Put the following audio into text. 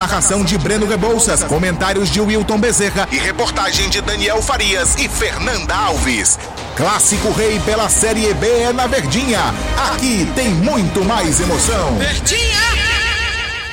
narração de Breno Rebouças, comentários de Wilton Bezerra e reportagem de Daniel Farias e Fernanda Alves. Clássico Rei pela Série B é na Verdinha. Aqui tem muito mais emoção. Verdinha!